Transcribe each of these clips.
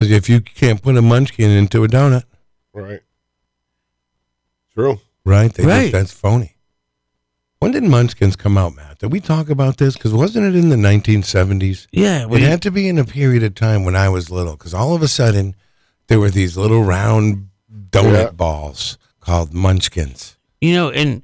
Because if you can't put a munchkin into a donut. Right. True. Right? Right. That's phony. When did Munchkins come out, Matt? Did we talk about this? Because wasn't it in the 1970s? Yeah. It had to be in a period of time when I was little. Because all of a sudden, there were these little round donut balls called Munchkins. You know, in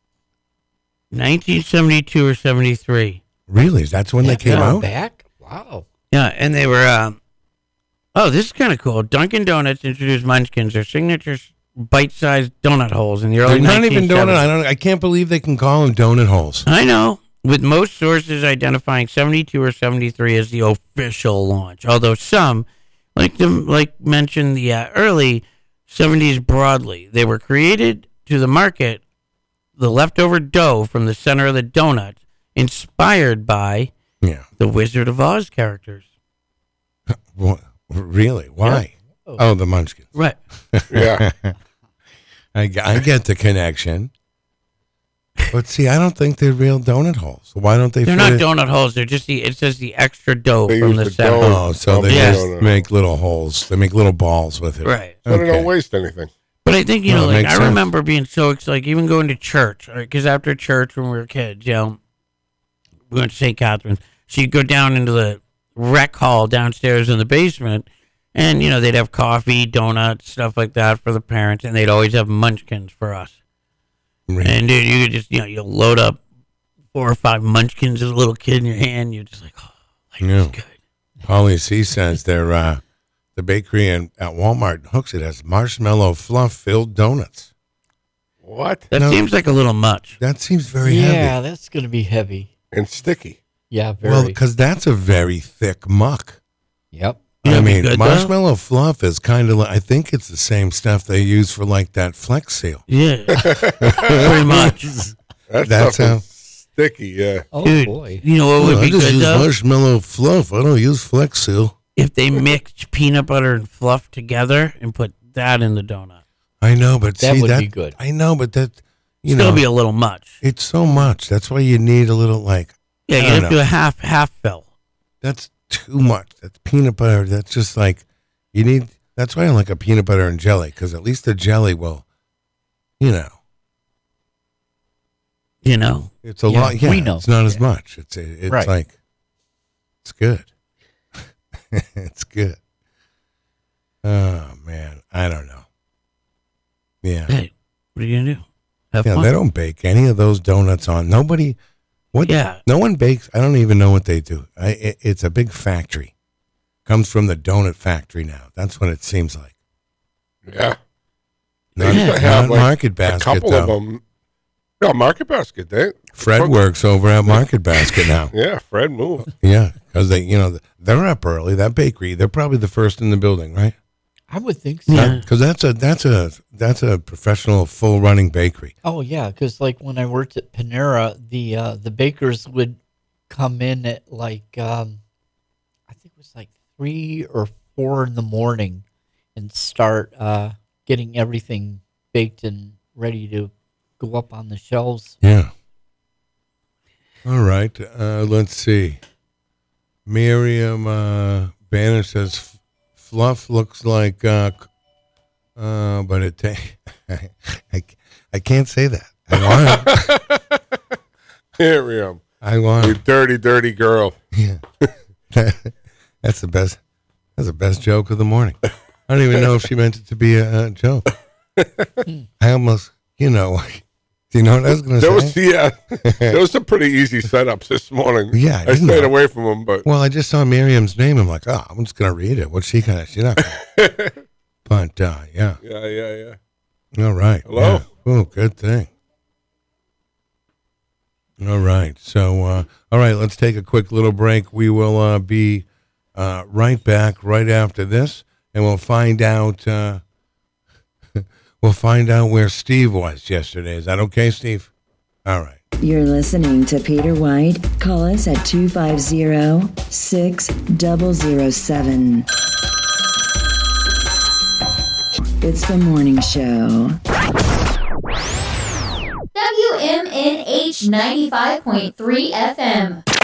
1972 or 73. Really? That's when they came out? Back? Wow. Yeah, and they were, this is kind of cool. Dunkin' Donuts introduced Munchkins, their signature bite-sized donut holes in the early 1970s. They're not even donut. I can't believe they can call them donut holes. I know. With most sources identifying 72 or 73 as the official launch, although some, like mentioned the early 70s broadly, they were created to the market the leftover dough from the center of the donut, inspired by the Wizard of Oz characters. What? Really? Why? Yeah. Oh, the Munchkins. Right. Yeah. I get the connection. But see, I don't think they're real donut holes. Why don't they? They're not donut holes. They're just it says the extra dough from the center. Oh, so they just make little holes. They make little balls with it. Right. So they don't waste anything. But I think, I remember being so excited, even going to church, because after church when we were kids, we went to St. Catherine's. So you'd go down into the rec hall downstairs in the basement, and, they'd have coffee, donuts, stuff like that for the parents, and they'd always have Munchkins for us. Really? And, dude, you could just, you load up 4 or 5 Munchkins as a little kid in your hand, you're just like, this is good. Paulie C says they're, the bakery at Walmart hooks it as marshmallow fluff-filled donuts. What? That seems like a little much. That seems very heavy. Yeah, that's going to be heavy. And sticky. Yeah, very. Well, because that's a very thick muck. Yep. I mean, marshmallow fluff is kind of like, I think it's the same stuff they use for like that Flex Seal. Yeah. Pretty much. That's how sticky, yeah. Oh, dude, boy. You know what would be I just good, use though? marshmallow fluff. I don't use Flex Seal. If they mixed peanut butter and fluff together and put that in the donut. I know, but that would be good. I know, but that, Still be a little much. It's so much. That's why you need a little, you have to do a half fill. That's too much. That's peanut butter. That's just that's why I like a peanut butter and jelly, because at least the jelly will, It's a lot. Yeah, we know. It's not as much. It's right. like, it's good. It's good. Oh, man. I don't know. Yeah. Hey, what are you going to do? Have fun. They don't bake any of those donuts on. Nobody. What? Yeah. No one bakes. I don't even know what they do. It's a big factory. Comes from the donut factory now. That's what it seems like. Yeah. Not Market Basket, a couple of them. Yeah, Market Basket. Fred works over at Market Basket now. Yeah, Fred moved. Yeah, because they're up early. That bakery, they're probably the first in the building, right? I would think so. Yeah. Because that's a professional full running bakery. Oh yeah, because when I worked at Panera, the bakers would come in at I think it was 3 or 4 in the morning, and start getting everything baked and ready to go up on the shelves. Yeah. All right. Let's see. Miriam Banner says fluff looks like, but I can't say that. I want it. Miriam. I want you it. dirty, dirty girl. Yeah. That's the best. That's the best joke of the morning. I don't even know if she meant it to be a joke. I almost, do you know what I was going to say? There was some pretty easy setups this morning. Yeah, I stayed away from them, but well, I just saw Miriam's name. I'm like, I'm just going to read it. What's she gonna? She's not gonna. But yeah. Yeah. All right. Hello. Yeah. Oh, good thing. All right. So, all right. Let's take a quick little break. We will be right back right after this, and we'll find out. We'll find out where Steve was yesterday. Is that okay, Steve? All right. You're listening to Peter White. Call us at 250-6007. It's the morning show. WMNH 95.3 FM.